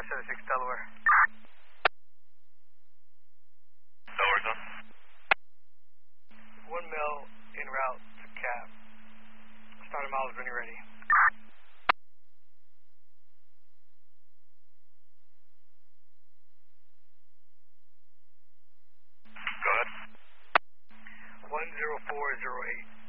576 Delaware. Delaware zone. 1 mil en route to cap. Starting miles when you're ready. Go ahead. 10408.